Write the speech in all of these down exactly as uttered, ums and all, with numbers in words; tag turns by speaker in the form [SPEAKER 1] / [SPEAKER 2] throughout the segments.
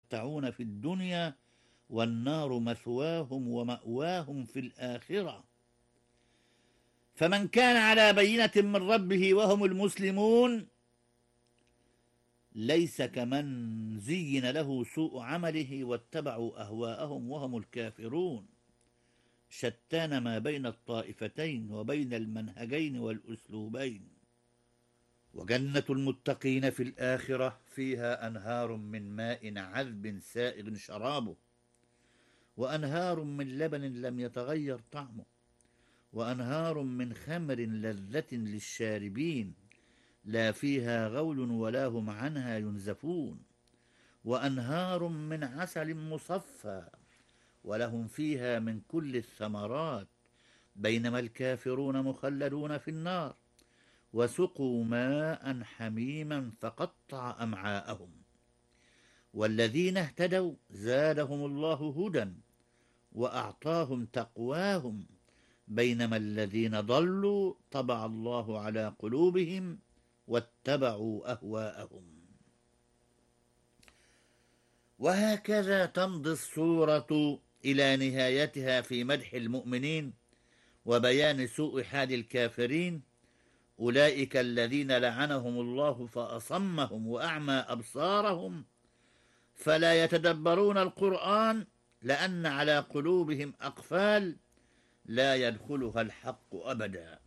[SPEAKER 1] يتمتعون في الدنيا والنار مثواهم ومأواهم في الآخرة. فمن كان على بينة من ربه وهم المسلمون ليس كمن زين له سوء عمله واتبعوا أهواءهم وهم الكافرون. شتان ما بين الطائفتين وبين المنهجين والأسلوبين. وجنة المتقين في الآخرة فيها أنهار من ماء عذب سائغ شرابه، وأنهار من لبن لم يتغير طعمه، وأنهار من خمر لذة للشاربين لا فيها غول ولا هم عنها ينزفون، وأنهار من عسل مصفى ولهم فيها من كل الثمرات، بينما الكافرون مخلدون في النار وسقوا ماء حميما فقطع أمعاءهم. والذين اهتدوا زادهم الله هدى وأعطاهم تقواهم، بينما الذين ضلوا طبع الله على قلوبهم واتبعوا أهواءهم. وهكذا تمضي السورة إلى نهايتها في مدح المؤمنين وبيان سوء حال الكافرين. أولئك الذين لعنهم الله فأصمهم وأعمى أبصارهم فلا يتدبرون القرآن لأن على قلوبهم أقفال لا يدخلها الحق أبدا.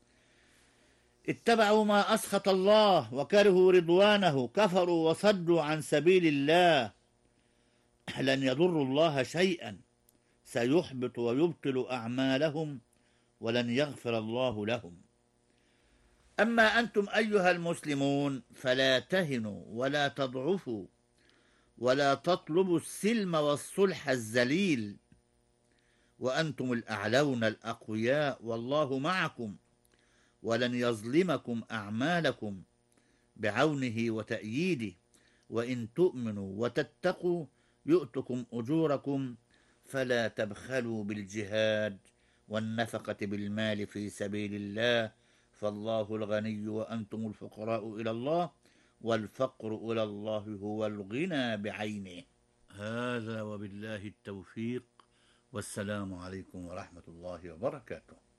[SPEAKER 1] اتبعوا ما أسخط الله وكرهوا رضوانه، كفروا وصدوا عن سبيل الله. لن يضروا الله شيئا، سيحبط ويبطل أعمالهم ولن يغفر الله لهم. أما أنتم أيها المسلمون فلا تهنوا ولا تضعفوا ولا تطلبوا السلم والصلح الذليل، وأنتم الأعلون الأقوياء والله معكم ولن يظلمكم أعمالكم بعونه وتأييده. وإن تؤمنوا وتتقوا يؤتكم أجوركم فلا تبخلوا بالجهاد والنفقة بالمال في سبيل الله، فالله الغني وأنتم الفقراء إلى الله والفقر إلى الله هو الغنى بعينه. هذا وبالله التوفيق، والسلام عليكم ورحمة الله وبركاته.